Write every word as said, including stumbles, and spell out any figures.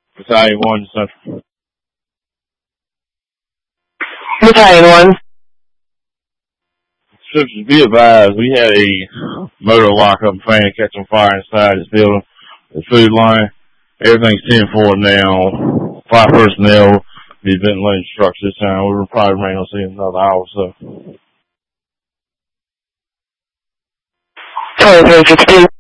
Battalion one, Central. Battalion one. Description, be advised, we had a motor lockup fan catch on fire inside this building. The food line, everything's ten four now. Five personnel, be ventilating structure this time. We'll probably remain on scene another hour or so. twenty-three sixteen.